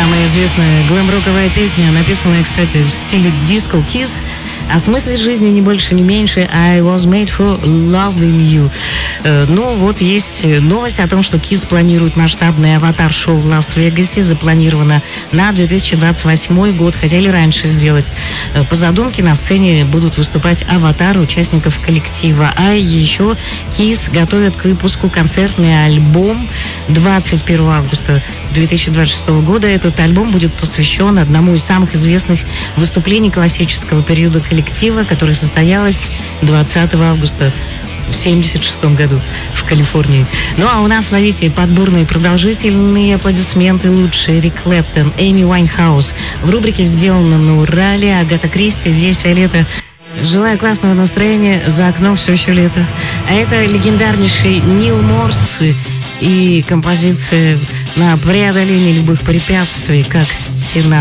Самая известная глэм-роковая песня, написанная, кстати, в стиле диско Kiss. О смысле жизни не больше, не меньше. I was made for loving you. Ну, вот есть новость о том, что Kiss планирует масштабное аватар-шоу в Лас-Вегасе. Запланировано на 2028 год. Хотели раньше сделать. По задумке на сцене будут выступать аватары участников коллектива. А еще Kiss готовят к выпуску концертный альбом 21 августа 2026 года. Этот альбом будет посвящен одному из самых известных выступлений классического периода коллектива, которое состоялось 20 августа в 1976 году в Калифорнии. Ну а у нас, ловите, подборные продолжительные аплодисменты. Лучшие: Эрик Клэптон, Эми Уайнхаус. В рубрике «Сделано на Урале» Агата Кристи, здесь Виолетта. Желаю классного настроения, за окном все еще лето. А это легендарнейший Нил Морс и композиция на преодоление любых препятствий, как стена.